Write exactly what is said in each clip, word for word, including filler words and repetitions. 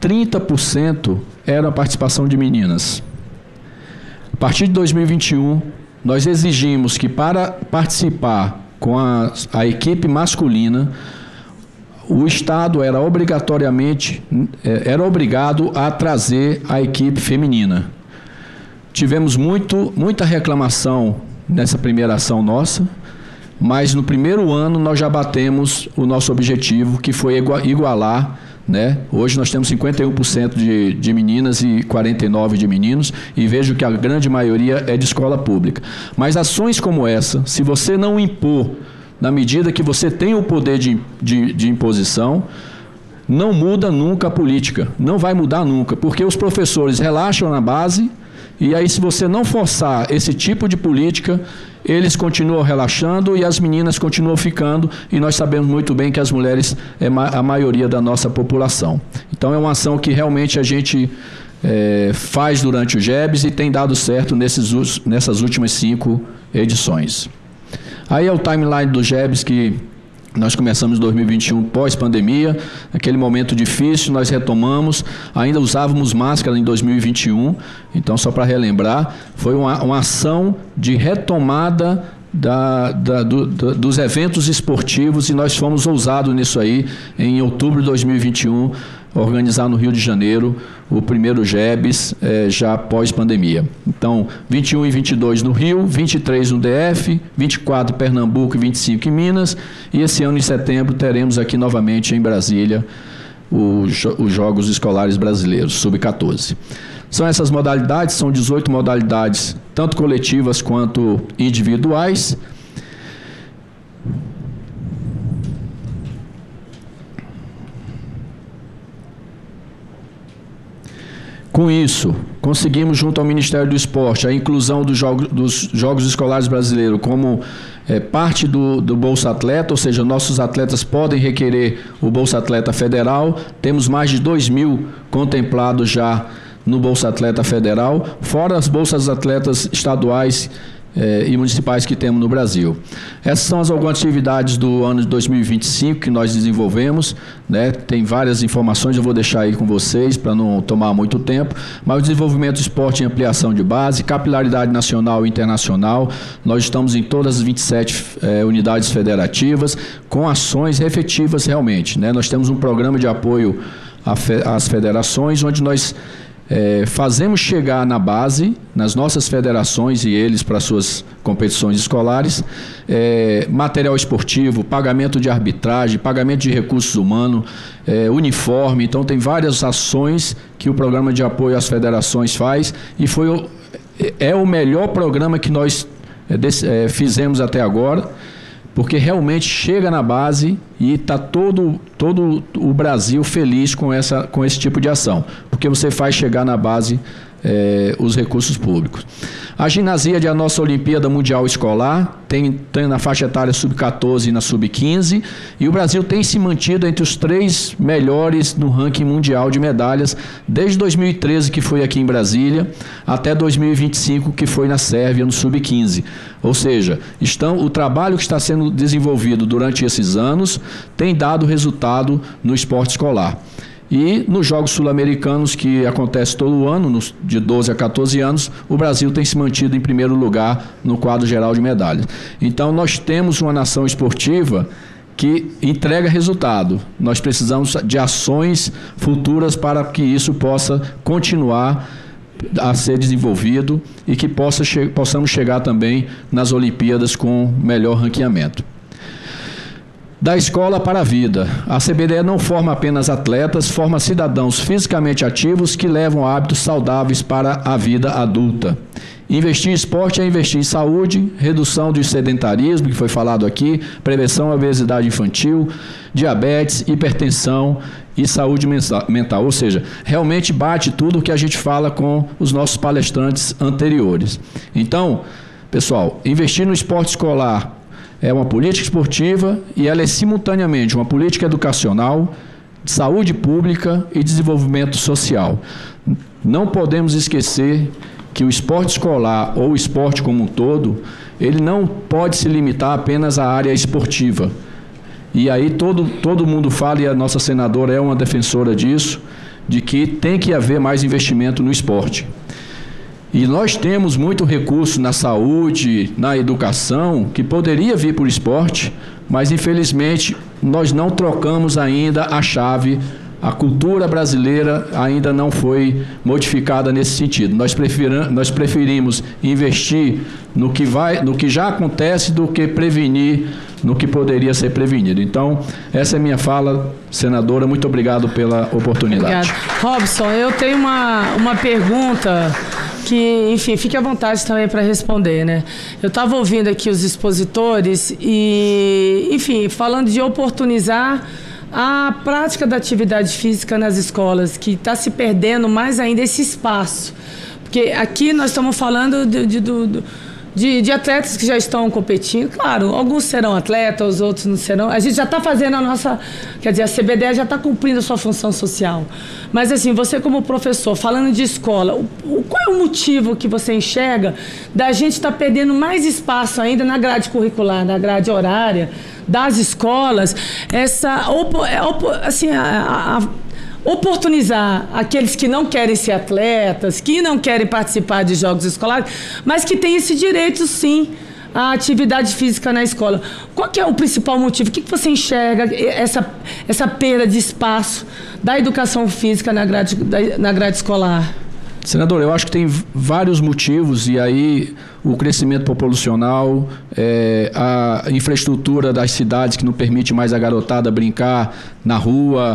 trinta por cento era a participação de meninas. A partir de dois mil e vinte e um, nós exigimos que para participar com a, a equipe masculina, o Estado era obrigatoriamente, era obrigado a trazer a equipe feminina. Tivemos muito, muita reclamação nessa primeira ação nossa, mas no primeiro ano nós já batemos o nosso objetivo, que foi igualar, né? Hoje nós temos cinquenta e um por cento de, de meninas e quarenta e nove por cento de meninos, e vejo que a grande maioria é de escola pública. Mas ações como essa, se você não impor, na medida que você tem o poder de, de, de imposição, não muda nunca a política, não vai mudar nunca, porque os professores relaxam na base, e aí se você não forçar esse tipo de política, eles continuam relaxando e as meninas continuam ficando, e nós sabemos muito bem que as mulheres é a maioria da nossa população. Então é uma ação que realmente a gente é, faz durante o G E B S e tem dado certo nesses, nessas últimas cinco edições. Aí é o timeline do G E B S que nós começamos em dois mil e vinte e um, pós-pandemia, naquele momento difícil, nós retomamos, ainda usávamos máscara em dois mil e vinte e um, então só para relembrar, foi uma, uma ação de retomada da, da, do, da, dos eventos esportivos, e nós fomos ousados nisso aí, em outubro de dois mil e vinte e um, organizar no Rio de Janeiro o primeiro G E B S eh, já pós-pandemia. Então, vinte e um e vinte e dois no Rio, vinte e três no D F, vinte e quatro em Pernambuco e vinte e cinco em Minas, e esse ano em setembro teremos aqui novamente em Brasília os, os Jogos Escolares Brasileiros, sub quatorze. São essas modalidades, são dezoito modalidades, tanto coletivas quanto individuais. Com isso, conseguimos, junto ao Ministério do Esporte, a inclusão dos Jogos, dos Jogos Escolares Brasileiros como é, parte do, do Bolsa Atleta, ou seja, nossos atletas podem requerer o Bolsa Atleta Federal. Temos mais de dois mil contemplados já no Bolsa Atleta Federal, fora as Bolsas Atletas estaduais Eh, e municipais que temos no Brasil. Essas são as algumas atividades do ano de dois mil e vinte e cinco que nós desenvolvemos, né? Tem várias informações, eu vou deixar aí com vocês para não tomar muito tempo, mas o desenvolvimento do esporte em ampliação de base, capilaridade nacional e internacional, nós estamos em todas as vinte e sete eh, unidades federativas, com ações efetivas realmente, né? Nós temos um programa de apoio às federações, onde nós É, fazemos chegar na base, nas nossas federações e eles para suas competições escolares, é, material esportivo, pagamento de arbitragem, pagamento de recursos humanos, é, uniforme. Então tem várias ações que o programa de apoio às federações faz, e foi o, é o melhor programa que nós é, desse, é, fizemos até agora, porque realmente chega na base e está todo, todo o Brasil feliz com, essa, com esse tipo de ação, porque você faz chegar na base eh, os recursos públicos. A ginásio a nossa Olimpíada Mundial Escolar, tem, tem na faixa etária sub quatorze e na sub quinze, e o Brasil tem se mantido entre os três melhores no ranking mundial de medalhas, desde dois mil e treze, que foi aqui em Brasília, até dois mil e vinte e cinco, que foi na Sérvia, no sub quinze. Ou seja, estão, o trabalho que está sendo desenvolvido durante esses anos tem dado resultado no esporte escolar. E nos Jogos Sul-Americanos, que acontece todo ano, nos, de doze a quatorze anos, o Brasil tem se mantido em primeiro lugar no quadro geral de medalhas. Então, nós temos uma nação esportiva que entrega resultado. Nós precisamos de ações futuras para que isso possa continuar a ser desenvolvido e que possa che- possamos chegar também nas Olimpíadas com melhor ranqueamento. Da escola para a vida. A C B D E não forma apenas atletas, forma cidadãos fisicamente ativos que levam hábitos saudáveis para a vida adulta. Investir em esporte é investir em saúde, redução do sedentarismo, que foi falado aqui, prevenção à obesidade infantil, diabetes, hipertensão e saúde mental. Ou seja, realmente bate tudo o que a gente fala com os nossos palestrantes anteriores. Então, pessoal, investir no esporte escolar é uma política esportiva e ela é simultaneamente uma política educacional, de saúde pública e desenvolvimento social. Não podemos esquecer que o esporte escolar ou o esporte como um todo, ele não pode se limitar apenas à área esportiva. E aí todo, todo mundo fala, e a nossa senadora é uma defensora disso, de que tem que haver mais investimento no esporte. E nós temos muito recurso na saúde, na educação, que poderia vir por esporte, mas infelizmente nós não trocamos ainda a chave. A cultura brasileira ainda não foi modificada nesse sentido. Nós, nós preferimos investir no que, vai, no que já acontece do que prevenir no que poderia ser prevenido. Então, essa é a minha fala, senadora. Muito obrigado pela oportunidade. Obrigado. Robson, eu tenho uma, uma pergunta que, enfim, fique à vontade também para responder, né? Eu estava ouvindo aqui os expositores e, enfim, falando de oportunizar a prática da atividade física nas escolas, que está se perdendo mais ainda esse espaço. Porque aqui nós estamos falando de, de, de, de, de atletas que já estão competindo. Claro, alguns serão atletas, os outros não serão. A gente já está fazendo a nossa... Quer dizer, a C B D E já está cumprindo a sua função social. Mas, assim, você como professor, falando de escola, o, o, qual é o motivo que você enxerga da gente estar tá perdendo mais espaço ainda na grade curricular, na grade horária das escolas, essa assim, a, a, oportunizar aqueles que não querem ser atletas, que não querem participar de jogos escolares, mas que têm esse direito, sim, à atividade física na escola. Qual que é o principal motivo? O que, que você enxerga essa, essa perda de espaço da educação física na grade, na grade escolar? Senador, eu acho que tem vários motivos, e aí o crescimento populacional, é, a infraestrutura das cidades que não permite mais a garotada brincar na rua,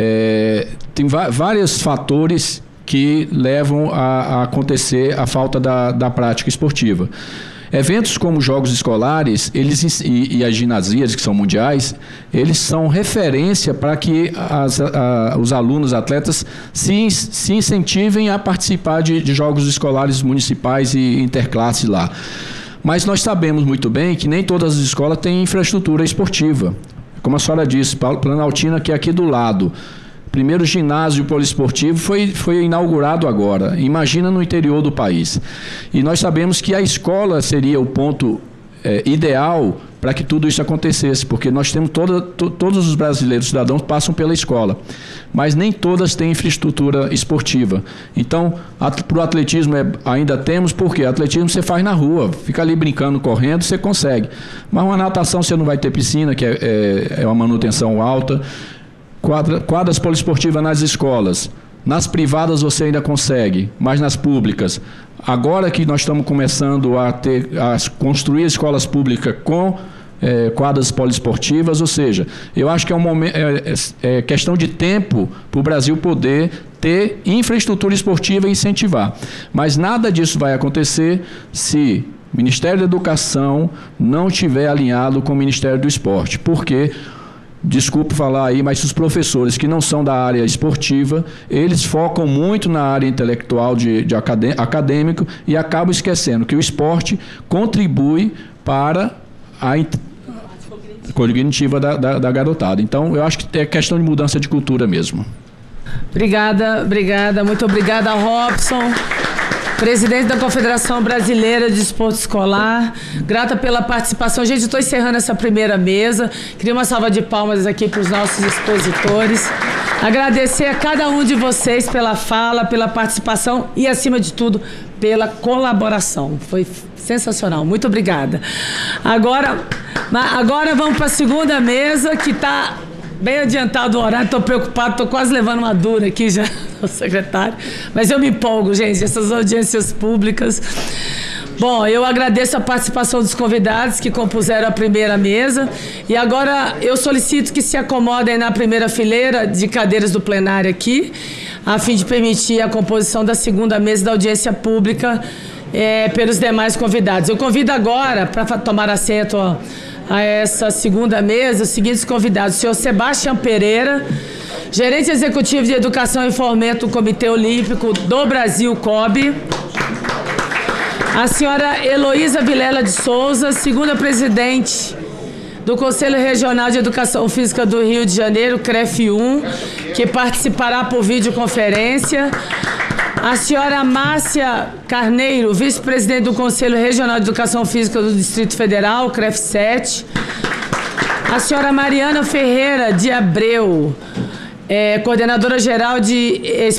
é, tem vários fatores que levam a, a acontecer a falta da, da prática esportiva. Eventos como jogos escolares, eles, e, e as ginasias, que são mundiais, eles são referência para que as, a, os alunos, atletas, se, se incentivem a participar de, de jogos escolares municipais e interclasses lá. Mas nós sabemos muito bem que nem todas as escolas têm infraestrutura esportiva. Como a senhora disse, Planaltina, que é aqui do lado. Primeiro ginásio poliesportivo foi, foi inaugurado agora. Imagina no interior do país. E nós sabemos que a escola seria o ponto é, ideal para que tudo isso acontecesse, porque nós temos toda, to, todos os brasileiros, cidadãos, passam pela escola, mas nem todas têm infraestrutura esportiva. Então, para o atletismo é, ainda temos, porque atletismo você faz na rua, fica ali brincando, correndo, você consegue. Mas uma natação você não vai ter piscina, que é, é, é uma manutenção alta. Quadra, quadras poliesportivas nas escolas. Nas privadas você ainda consegue, mas nas públicas. Agora que nós estamos começando a, ter, a construir escolas públicas com é, quadras poliesportivas, ou seja, eu acho que é, um momento, é, é questão de tempo para o Brasil poder ter infraestrutura esportiva e incentivar. Mas nada disso vai acontecer se o Ministério da Educação não estiver alinhado com o Ministério do Esporte. Por quê? Desculpe falar aí, mas os professores que não são da área esportiva, eles focam muito na área intelectual de, de acadêmico e acabam esquecendo que o esporte contribui para a cognitiva da, da, da garotada. Então, eu acho que é questão de mudança de cultura mesmo. Obrigada, obrigada, muito obrigada, Robson. Presidente da Confederação Brasileira de Esporte Escolar, grata pela participação. Gente, estou encerrando essa primeira mesa. Queria uma salva de palmas aqui para os nossos expositores. Agradecer a cada um de vocês pela fala, pela participação e, acima de tudo, pela colaboração. Foi sensacional. Muito obrigada. Agora, agora vamos para a segunda mesa, que está bem adiantado o horário. Estou preocupado, estou quase levando uma dura aqui já, o secretário. Mas eu me empolgo, gente, essas audiências públicas. Bom, eu agradeço a participação dos convidados que compuseram a primeira mesa. E agora eu solicito que se acomodem na primeira fileira de cadeiras do plenário aqui, a fim de permitir a composição da segunda mesa da audiência pública é, pelos demais convidados. Eu convido agora, para tomar assento ó, a essa segunda mesa, os seguintes convidados: o senhor Sebastião Pereira, gerente executivo de Educação e Fomento do Comitê Olímpico do Brasil, C O B. A senhora Heloísa Vilela de Souza, segunda presidente do Conselho Regional de Educação Física do Rio de Janeiro, C R E F um, que participará por videoconferência. A senhora Márcia Carneiro, vice-presidente do Conselho Regional de Educação Física do Distrito Federal, C R E F sete. A senhora Mariana Ferreira de Abreu, é, coordenadora geral de